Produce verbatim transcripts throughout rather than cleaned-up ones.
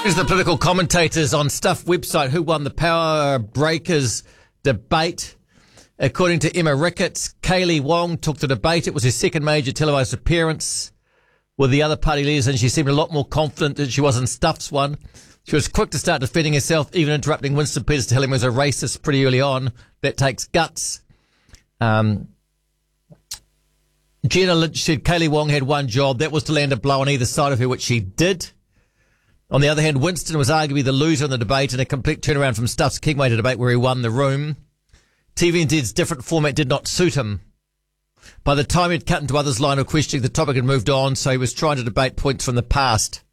Here's the political commentators on Stuff website who won the Power Breakers debate. According to Emma Ricketts, Kaylee Wong took the debate. It was her second major televised appearance with the other party leaders, and she seemed a lot more confident than she was in Stuff's one. She was quick to start defending herself, even interrupting Winston Peters to tell him he was a racist pretty early on. That takes guts. Um, Jenna Lynch said Kaylee Wong had one job. That was to land a blow on either side of her, which she did. On the other hand, Winston was arguably the loser in the debate, and a complete turnaround from Stuff's Kingmaker debate where he won the room. T V N Z's different format did not suit him. By the time he'd cut into others' line of questioning, the topic had moved on, so he was trying to debate points from the past.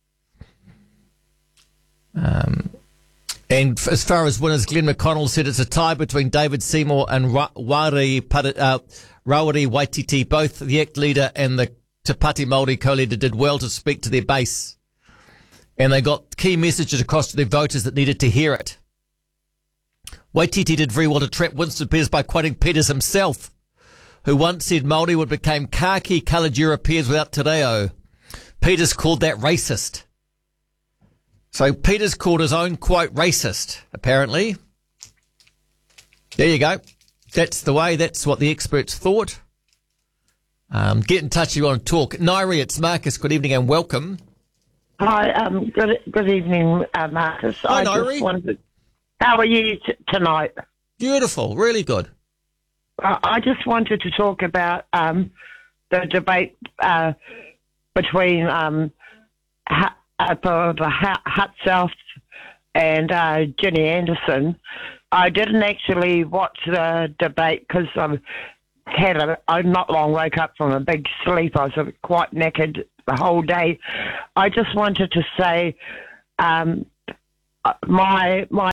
Um, and as far as winners, Glenn McConnell said it's a tie between David Seymour and Ra- Wari uh, Rawiri Waititi. Both the ACT leader and the Te Pāti Māori co-leader did well to speak to their base. And they got key messages across to their voters that needed to hear it. Waititi did very well to trap Winston Peters by quoting Peters himself, who once said Māori would become khaki-coloured Europeans without te reo. Peters called that racist. So Peters called his own quote racist, apparently. There you go. That's the way. That's what the experts thought. Um, get in touch if you want to talk. Nairi, it's Marcus. Good evening and welcome. Hi, um, good good evening, uh, Marcus. Hi, I Nairi. just wanted. How are you t- tonight? Beautiful, really good. Uh, I just wanted to talk about um, the debate uh, between um, ha- uh, for the ha- Hut South and uh, Jenny Anderson. I didn't actually watch the debate because I had a, I not long woke up from a big sleep. I was quite knackered the whole day. I just wanted to say um, my my